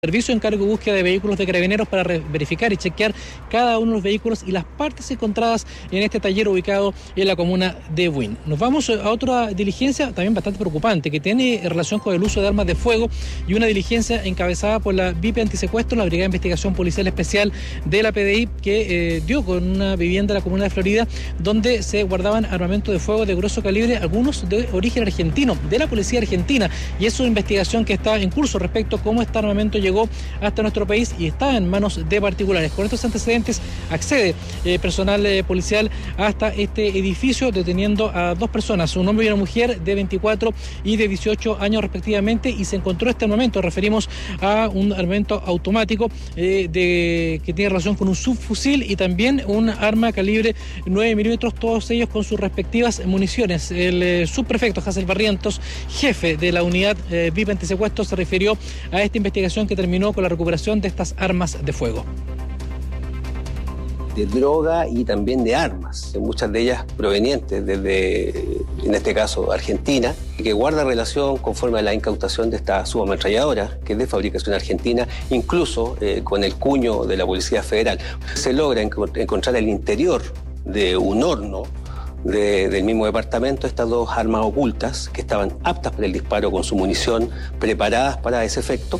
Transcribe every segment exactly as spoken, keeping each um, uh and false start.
Servicio encargo de búsqueda de vehículos de Carabineros para verificar y chequear cada uno de los vehículos y las partes encontradas en este taller ubicado en la comuna de Buin. Nos vamos a otra diligencia también bastante preocupante que tiene relación con el uso de armas de fuego y una diligencia encabezada por la V I P Antisecuestro, la Brigada de Investigación Policial Especial de la P D I, que eh, dio con una vivienda de la comuna de Florida donde se guardaban armamento de fuego de grueso calibre, algunos de origen argentino, de la policía argentina, y es una investigación que está en curso respecto a cómo este armamento llegó llegó hasta nuestro país y está en manos de particulares. Con estos antecedentes accede eh, personal eh, policial hasta este edificio deteniendo a dos personas, un hombre y una mujer de veinticuatro y de dieciocho años respectivamente, y se encontró este armamento, referimos a un armamento automático eh, de, que tiene relación con un subfusil y también un arma calibre nueve milímetros, todos ellos con sus respectivas municiones. El eh, subprefecto Hazel Barrientos, jefe de la unidad eh, V I P Antisecuestro, se refirió a esta investigación que terminó con la recuperación de estas armas de fuego. De droga y también de armas, muchas de ellas provenientes desde, en este caso, Argentina, y que guarda relación conforme a la incautación de esta subametralladora, que es de fabricación argentina, incluso eh, con el cuño de la Policía Federal. Se logra enco- encontrar el interior de un horno De, del mismo departamento estas dos armas ocultas que estaban aptas para el disparo con su munición, preparadas para ese efecto.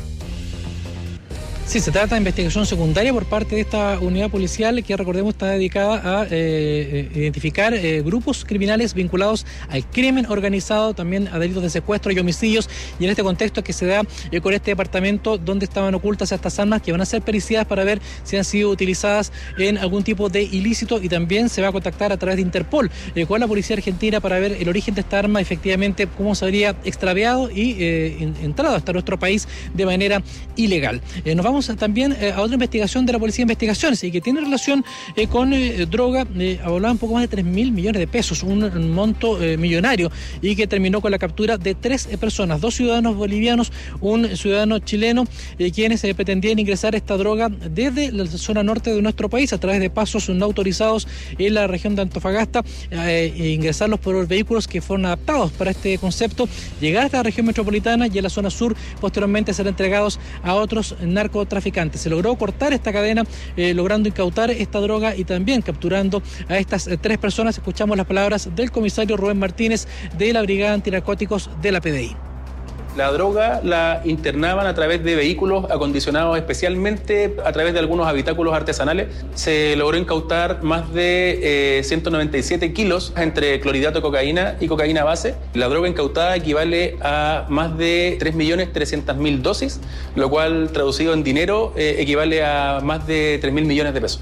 Sí, se trata de investigación secundaria por parte de esta unidad policial que, recordemos, está dedicada a eh, identificar eh, grupos criminales vinculados al crimen organizado, también a delitos de secuestro y homicidios, y en este contexto que se da eh, con este departamento donde estaban ocultas estas armas que van a ser periciadas para ver si han sido utilizadas en algún tipo de ilícito, y también se va a contactar a través de Interpol eh, con la policía argentina para ver el origen de esta arma, efectivamente cómo se habría extraviado y eh, en, entrado hasta nuestro país de manera ilegal. Eh, nos vamos también eh, a otra investigación de la Policía de Investigaciones y que tiene relación eh, con eh, droga, eh, hablaba un poco más de tres mil millones de pesos, un, un monto eh, millonario, y que terminó con la captura de tres eh, personas, dos ciudadanos bolivianos, un ciudadano chileno, eh, quienes eh, pretendían ingresar esta droga desde la zona norte de nuestro país a través de pasos no autorizados en la región de Antofagasta, eh, e ingresarlos por vehículos que fueron adaptados para este concepto, llegar hasta la región metropolitana y en la zona sur posteriormente ser entregados a otros narcotraficantes. Se logró cortar esta cadena, eh, logrando incautar esta droga y también capturando a estas eh, tres personas. Escuchamos las palabras del comisario Rubén Martínez de la Brigada Antinarcóticos de la P D I. La droga la internaban a través de vehículos acondicionados especialmente a través de algunos habitáculos artesanales. Se logró incautar más de eh, ciento noventa y siete kilos entre clorhidrato de cocaína y cocaína base. La droga incautada equivale a más de tres millones trescientas mil dosis, lo cual traducido en dinero eh, equivale a más de tres mil millones de pesos.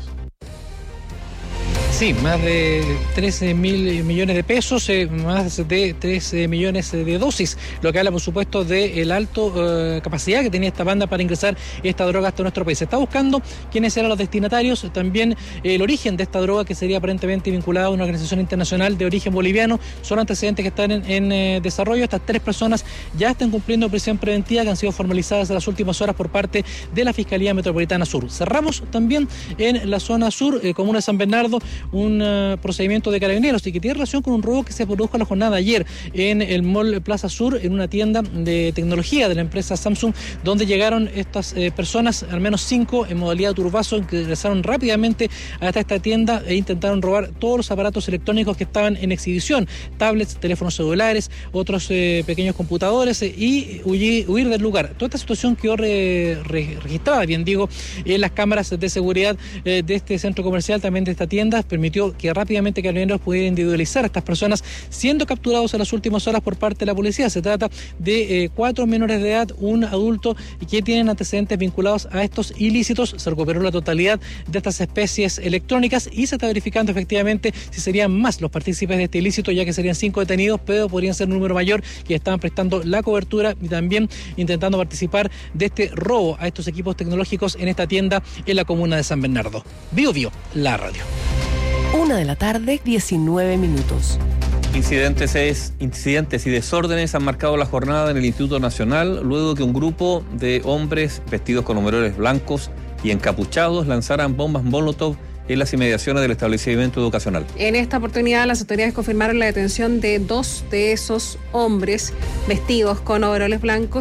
Sí, más de trece mil millones de pesos, eh, más de trece millones de dosis, lo que habla, por supuesto, de la alta eh, capacidad que tenía esta banda para ingresar esta droga hasta nuestro país. Se está buscando quiénes eran los destinatarios, también eh, el origen de esta droga, que sería aparentemente vinculada a una organización internacional de origen boliviano. Son antecedentes que están en, en eh, desarrollo. Estas tres personas ya están cumpliendo prisión preventiva, que han sido formalizadas en las últimas horas por parte de la Fiscalía Metropolitana Sur. Cerramos también en la zona sur, eh, comuna de San Bernardo, un uh, procedimiento de Carabineros y que tiene relación con un robo que se produjo en la jornada de ayer en el Mall Plaza Sur, en una tienda de tecnología de la empresa Samsung, donde llegaron estas eh, personas, al menos cinco, en modalidad turbazo, que ingresaron rápidamente hasta esta tienda e intentaron robar todos los aparatos electrónicos que estaban en exhibición, tablets, teléfonos celulares, otros eh, pequeños computadores, eh, y huir, huir del lugar. Toda esta situación quedó re, re, registrada, bien digo, en las cámaras de seguridad eh, de este centro comercial, también de esta tienda. Permitió que rápidamente Carabineros pudiera individualizar a estas personas, siendo capturados en las últimas horas por parte de la policía. Se trata de eh, cuatro menores de edad, un adulto, y que tienen antecedentes vinculados a estos ilícitos. Se recuperó la totalidad de estas especies electrónicas y se está verificando efectivamente si serían más los partícipes de este ilícito, ya que serían cinco detenidos, pero podrían ser un número mayor que estaban prestando la cobertura y también intentando participar de este robo a estos equipos tecnológicos en esta tienda en la comuna de San Bernardo. Bio Bio, la radio. Una de la tarde, diecinueve minutos. Incidentes, es, incidentes y desórdenes han marcado la jornada en el Instituto Nacional luego que un grupo de hombres vestidos con overoles blancos y encapuchados lanzaran bombas Molotov en las inmediaciones del establecimiento educacional. En esta oportunidad, las autoridades confirmaron la detención de dos de esos hombres vestidos con overoles blancos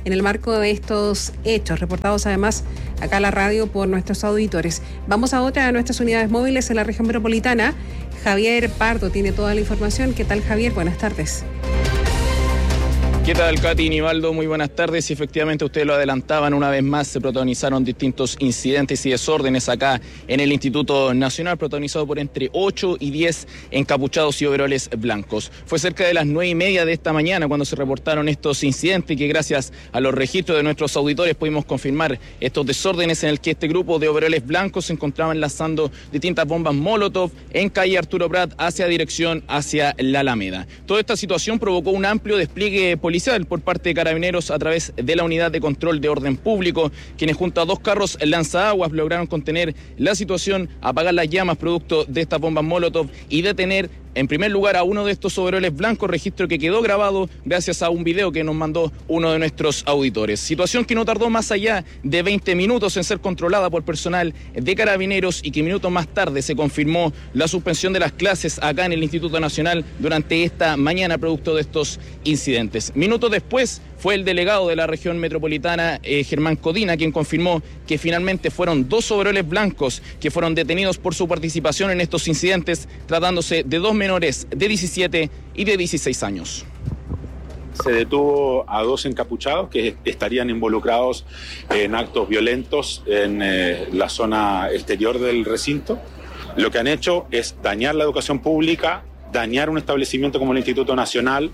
en el marco de estos hechos, reportados además acá a la radio por nuestros auditores. Vamos a otra de nuestras unidades móviles en la región metropolitana. Javier Pardo tiene toda la información. ¿Qué tal, Javier? Buenas tardes. ¿Qué tal, Katy y Nivaldo? Muy buenas tardes. Y efectivamente, ustedes lo adelantaban, una vez más se protagonizaron distintos incidentes y desórdenes acá en el Instituto Nacional, protagonizado por entre ocho y diez encapuchados y overoles blancos. Fue cerca de las nueve y media de esta mañana cuando se reportaron estos incidentes, que gracias a los registros de nuestros auditores pudimos confirmar estos desórdenes en el que este grupo de overoles blancos se encontraban lanzando distintas bombas Molotov en calle Arturo Prat hacia dirección hacia la Alameda. Toda esta situación provocó un amplio despliegue policial por parte de Carabineros a través de la Unidad de Control de Orden Público, quienes junto a dos carros lanzaaguas lograron contener la situación, apagar las llamas producto de estas bombas Molotov y detener en primer lugar a uno de estos overoles blancos, registro que quedó grabado gracias a un video que nos mandó uno de nuestros auditores. Situación que no tardó más allá de veinte minutos en ser controlada por personal de Carabineros y que minutos más tarde se confirmó la suspensión de las clases acá en el Instituto Nacional durante esta mañana producto de estos incidentes. Minutos después fue el delegado de la región metropolitana, eh, Germán Codina, quien confirmó que finalmente fueron dos overoles blancos que fueron detenidos por su participación en estos incidentes, tratándose de dos menores de diecisiete y de dieciséis años. Se detuvo a dos encapuchados que estarían involucrados en actos violentos en eh, la zona exterior del recinto. Lo que han hecho es dañar la educación pública, dañar un establecimiento como el Instituto Nacional.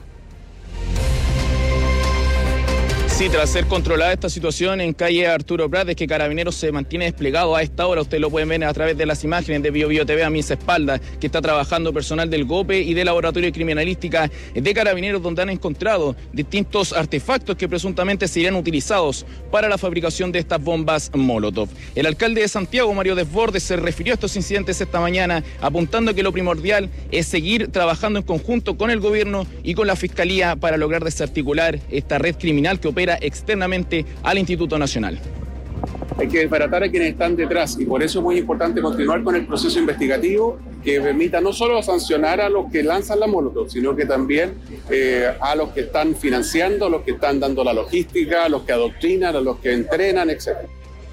Sí, tras ser controlada esta situación en calle Arturo Prat, es que Carabineros se mantiene desplegado a esta hora. Ustedes lo pueden ver a través de las imágenes de Bio Bio T V a mis espaldas, que está trabajando personal del GOPE y del Laboratorio de Criminalística de Carabineros, donde han encontrado distintos artefactos que presuntamente serían utilizados para la fabricación de estas bombas Molotov. El alcalde de Santiago, Mario Desbordes, se refirió a estos incidentes esta mañana, apuntando que lo primordial es seguir trabajando en conjunto con el gobierno y con la Fiscalía para lograr desarticular esta red criminal que opera externamente al Instituto Nacional. Hay que desbaratar a quienes están detrás y por eso es muy importante continuar con el proceso investigativo que permita no solo sancionar a los que lanzan la Molotov, sino que también eh, a los que están financiando, a los que están dando la logística, a los que adoctrinan, a los que entrenan, etcétera.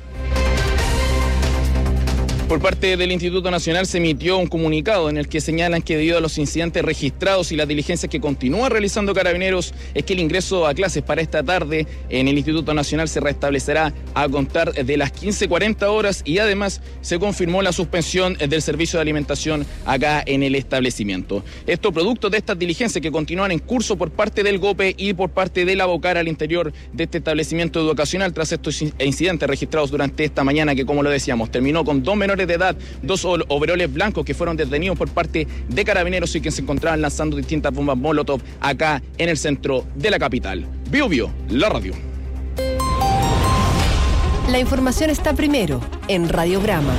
Por parte del Instituto Nacional se emitió un comunicado en el que señalan que debido a los incidentes registrados y las diligencias que continúa realizando Carabineros, es que el ingreso a clases para esta tarde en el Instituto Nacional se restablecerá a contar de las quince cuarenta horas y además se confirmó la suspensión del servicio de alimentación acá en el establecimiento. Esto producto de estas diligencias que continúan en curso por parte del GOPE y por parte de la Bocar al interior de este establecimiento educacional tras estos incidentes registrados durante esta mañana que, como lo decíamos, terminó con dos menores de edad, dos overoles blancos que fueron detenidos por parte de Carabineros y que se encontraban lanzando distintas bombas Molotov acá en el centro de la capital. Bio Bio, la radio. La información está primero en Radiograma.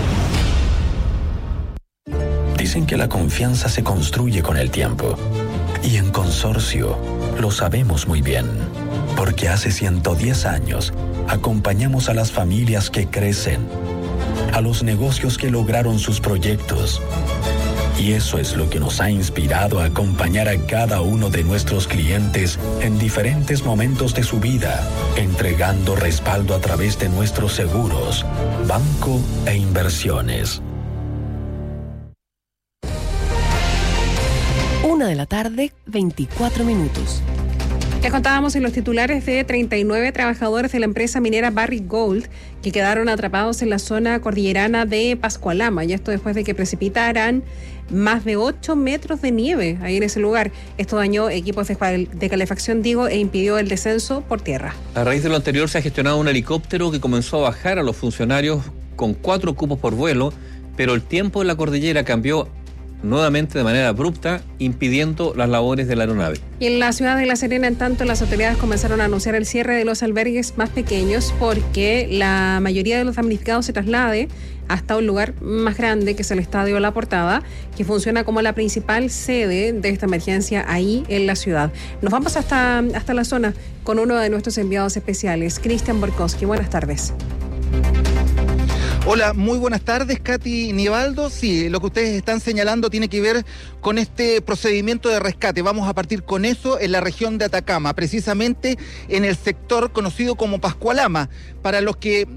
Dicen que la confianza se construye con el tiempo. Y en Consorcio lo sabemos muy bien. Porque hace ciento diez años acompañamos a las familias que crecen, a los negocios que lograron sus proyectos. Y eso es lo que nos ha inspirado a acompañar a cada uno de nuestros clientes en diferentes momentos de su vida, entregando respaldo a través de nuestros seguros, banco e inversiones. Una de la tarde, veinticuatro minutos. Ya contábamos en los titulares de treinta y nueve trabajadores de la empresa minera Barrick Gold que quedaron atrapados en la zona cordillerana de Pascualama, y esto después de que precipitaran más de ocho metros de nieve ahí en ese lugar. Esto dañó equipos de, de calefacción, digo, e impidió el descenso por tierra. A raíz de lo anterior se ha gestionado un helicóptero que comenzó a bajar a los funcionarios con cuatro cupos por vuelo, pero el tiempo en la cordillera cambió nuevamente de manera abrupta, impidiendo las labores de la aeronave. Y en la ciudad de La Serena, en tanto, las autoridades comenzaron a anunciar el cierre de los albergues más pequeños porque la mayoría de los damnificados se traslade hasta un lugar más grande, que es el Estadio La Portada, que funciona como la principal sede de esta emergencia ahí en la ciudad. Nos vamos hasta, hasta la zona con uno de nuestros enviados especiales, Cristian Borkowski. Buenas tardes. Hola, muy buenas tardes, Katy Nivaldo. Sí, lo que ustedes están señalando tiene que ver con este procedimiento de rescate. Vamos a partir con eso en la región de Atacama, precisamente en el sector conocido como Pascualama. Para los que